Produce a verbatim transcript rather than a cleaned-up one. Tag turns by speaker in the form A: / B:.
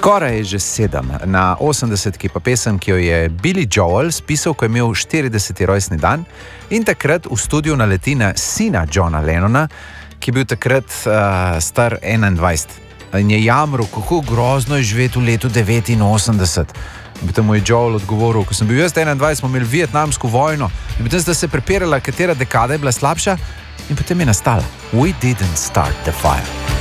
A: Skoraj je že sedem. Na osemdesetki pa pesem, ki jo je Billy Joel spisal, ko je imel štirideseti rojstni dan in takrat v studiu naleti na sina Johna Lennona, ki je bil takrat uh, star enaindvajset. In je jamral, kako grozno je živeti v letu devetinosemdeset. In potem mu je Joel odgovoril, ko sem bil jaz enaindvajset, smo imeli vietnamsko vojno. In potem sta se prepirala, katera dekada je bila slabša. In potem je nastala We didn't start the fire.